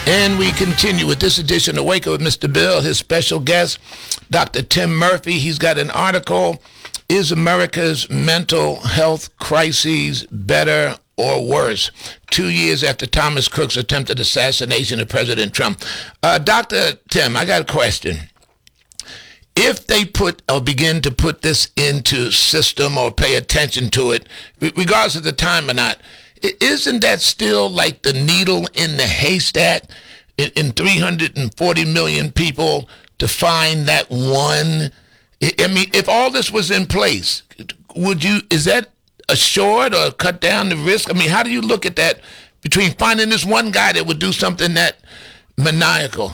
And we continue with this edition of Wake Up with Mr. Bill. His special guest, Dr. Tim Murphy. He's got an article, Is America's Mental Health Crises Better or Worse? 2 years after Thomas Cook's attempted assassination of President Trump. Dr. Tim, I got a question. If they put or begin to put this into system or pay attention to it, regardless of the time or not, isn't that still like the needle in the haystack in 340 million people to find that one? I mean, if all this was in place, is that assured or cut down the risk? I mean, how do you look at that between finding this one guy that would do something that maniacal?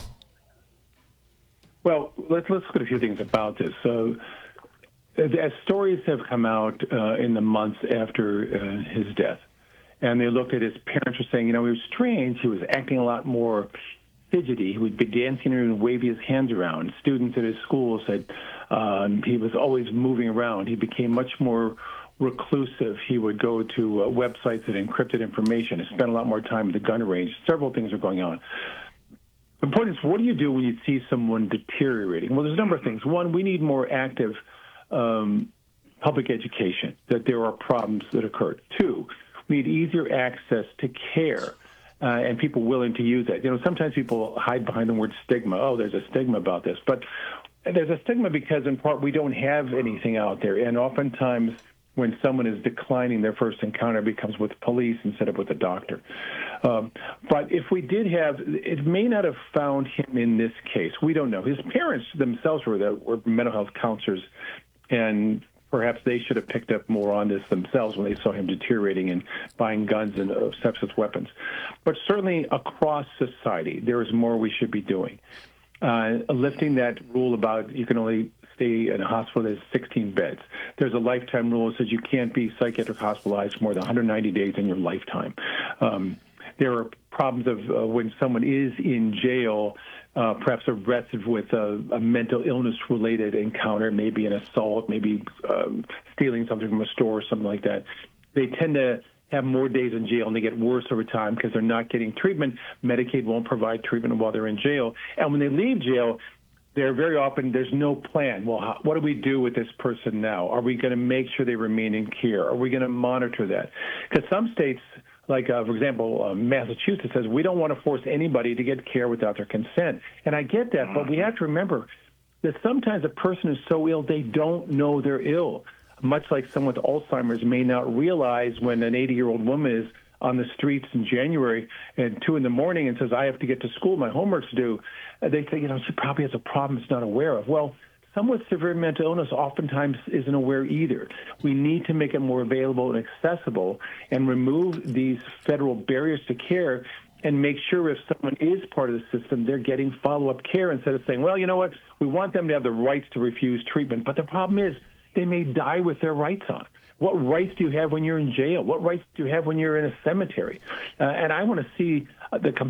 Well, let's look at a few things about this. So, as stories have come out in the months after his death, and they looked at his parents were saying, he was strange. He was acting a lot more fidgety. He would be dancing and waving his hands around. Students at his school said he was always moving around. He became much more reclusive. He would go to websites that encrypted information. He spent a lot more time at the gun range. Several things are going on. The point is, what do you do when you see someone deteriorating? Well, there's a number of things. One, we need more active public education, that there are problems that occurred. Two, we need easier access to care and people willing to use that. Sometimes people hide behind the word stigma. Oh, there's a stigma about this. But there's a stigma because, in part, we don't have anything out there. And oftentimes, when someone is declining, their first encounter becomes with police instead of with a doctor. But if we did have, it may not have found him in this case. We don't know. His parents themselves were mental health counselors, and perhaps they should have picked up more on this themselves when they saw him deteriorating and buying guns and substance weapons. But certainly across society, there is more we should be doing. Lifting that rule about you can only stay in a hospital that has 16 beds. There's a lifetime rule that says you can't be psychiatric hospitalized more than 190 days in your lifetime. There are problems of when someone is in jail, perhaps arrested with a mental illness-related encounter, maybe an assault, maybe stealing something from a store or something like that. They tend to have more days in jail, and they get worse over time because they're not getting treatment. Medicaid won't provide treatment while they're in jail. And when they leave jail, they're very often, there's no plan. Well, what do we do with this person now? Are we going to make sure they remain in care? Are we going to monitor that? Because some states, like, for example, Massachusetts says, we don't want to force anybody to get care without their consent. And I get that, but we have to remember that sometimes a person is so ill they don't know they're ill, much like someone with Alzheimer's may not realize when an 80-year-old woman is on the streets in January at 2 in the morning and says, I have to get to school, my homework's due. They think, she probably has a problem it's not aware of. Well, someone with severe mental illness oftentimes isn't aware either. We need to make it more available and accessible and remove these federal barriers to care and make sure if someone is part of the system, they're getting follow-up care instead of saying, well, you know what, we want them to have the rights to refuse treatment. But the problem is they may die with their rights on. What rights do you have when you're in jail? What rights do you have when you're in a cemetery? And I want to see the